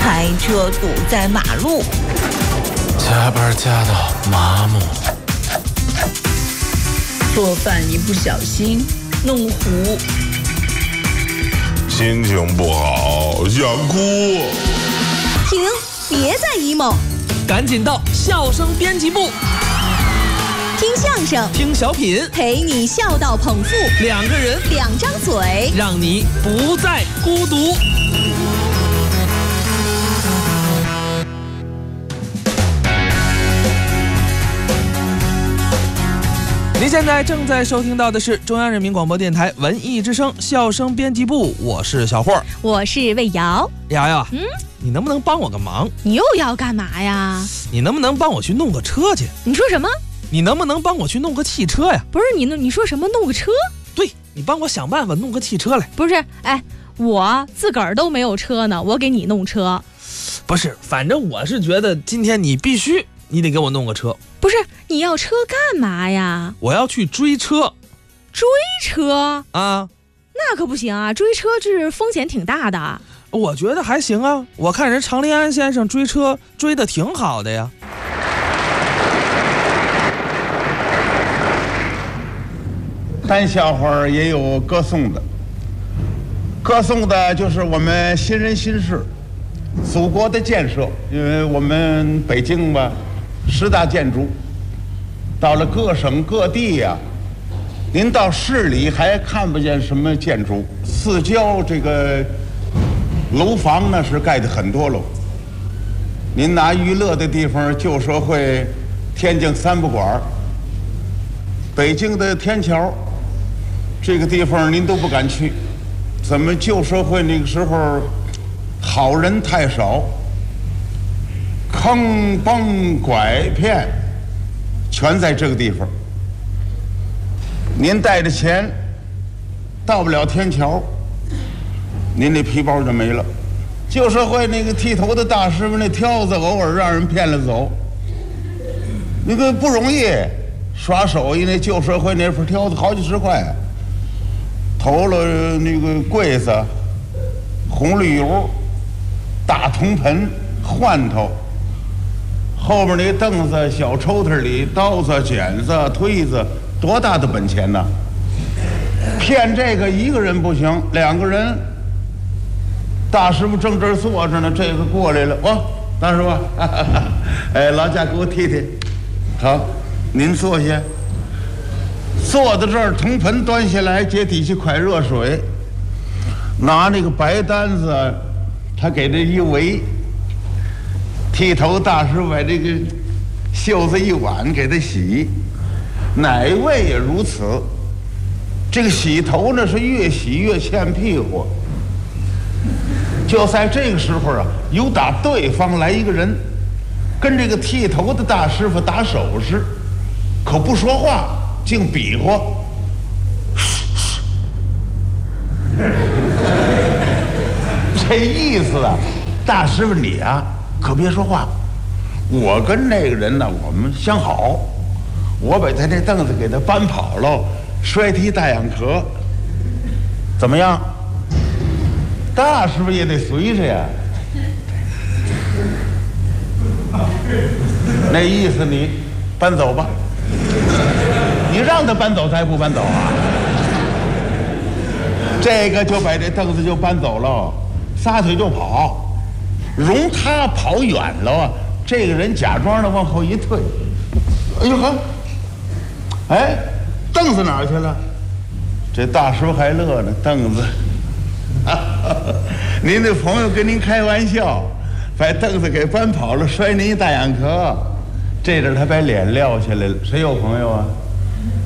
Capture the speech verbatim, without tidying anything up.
开车堵在马路， 加班加到麻木， 做饭一不小心弄糊， 心情不好想哭。 停，别再 emo， 赶紧到笑声编辑部， 听相声， 听小品， 陪你笑到捧腹， 两个人， 两张嘴， 让你不再孤独。您现在正在收听到的是中央人民广播电台文艺之声笑声编辑部，我是小霍， 我是魏瑶。 瑶瑶， 嗯， 你能不能帮我个忙？ 你又要干嘛呀？ 你能不能帮我去弄个车去？ 你说什么？ 你能不能帮我去弄个汽车呀？ 不是你，你说什么弄个车？ 对，你帮我想办法弄个汽车来。 不是，哎，我自个儿都没有车呢，我给你弄车。 不是，反正我是觉得今天你必须，你得给我弄个车。 不是，你要车干嘛呀？ 我要去追车。 追车啊？ 那可不行啊，追车这风险挺大的。 我觉得还行啊，我看人常连安先生追车追得挺好的呀。 单笑话也有歌颂的，歌颂的就是我们新人新事，祖国的建设。因为我们北京吧，十大建筑，到了各省各地呀、啊，您到市里还看不见什么建筑，四郊这个楼房呢是盖的很多楼。您拿娱乐的地方，旧社会天津三不管，北京的天桥，这个地方您都不敢去。咱们旧社会那个时候好人太少，坑崩拐骗全在这个地方。您带着钱到不了天桥，您那皮包就没了。旧社会那个剃头的大师傅那挑子偶尔让人骗了走，那个不容易，耍手艺那旧社会那份挑子好几十块，投了那个柜子、红绿油、大铜盆、换头，后边那凳子、小抽屉里刀子、剪子、推子，多大的本钱呢？骗这个一个人不行，两个人。大师傅正这儿坐着呢，这个过来了，哦，大师傅，哈哈哈，哎，劳驾给我提提。好，您坐下。坐到这儿，铜盆端下来，接底下快热水，拿那个白单子，他给这一围。剃头大师把这个袖子一挽，给他洗。哪位也如此。这个洗头呢，是越洗越欠屁股。就在这个时候啊，有打对方来一个人，跟这个剃头的大师傅打手势，可不说话，净比划。这意思啊，大师傅你啊，可别说话。我跟那个人呢，我们相好，我把他那凳子给他搬跑了，摔踢大眼壳，怎么样？大师傅也得随着呀。那意思你搬走吧，你让他搬走，他还不搬走啊？这个就把这凳子就搬走了，撒腿就跑，容他跑远了啊！这个人假装的往后一退，哎呦呵，哎，凳子哪儿去了？这大师傅还乐呢，凳子。您的朋友跟您开玩笑，把凳子给搬跑了，摔您一大眼壳，这阵他把脸撂下来了。谁有朋友啊？